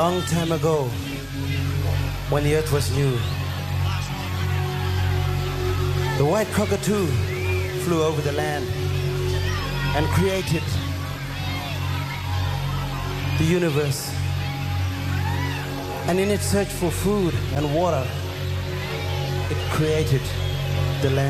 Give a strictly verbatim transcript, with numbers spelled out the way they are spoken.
long time ago, when the earth was new, the white cockatoo flew over the land and created the universe. And in its search for food and water, it created the land.